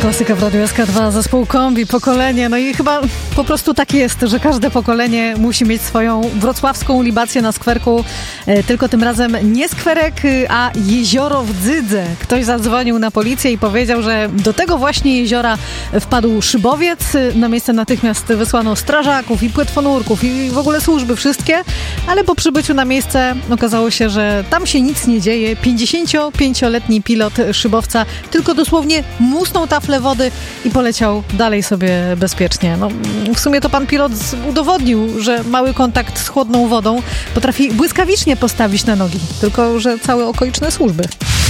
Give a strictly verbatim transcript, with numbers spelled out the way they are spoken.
Klasyka w Radiu S K dwa, zespół Kombi, pokolenie. No i chyba po prostu tak jest, że każde pokolenie musi mieć swoją wrocławską libację na skwerku. Tylko tym razem nie skwerek, a jezioro w Dzydze. Ktoś zadzwonił na policję i powiedział, że do tego właśnie jeziora wpadł szybowiec. Na miejsce natychmiast wysłano strażaków i płetwonurków i w ogóle służby wszystkie, ale po przybyciu na miejsce okazało się, że tam się nic nie dzieje. pięćdziesięciopięcioletni pilot szybowca tylko dosłownie musnął taflę wody i poleciał dalej sobie bezpiecznie. No, w sumie to pan pilot udowodnił, że mały kontakt z chłodną wodą potrafi błyskawicznie postawić na nogi, tylko że całe okoliczne służby.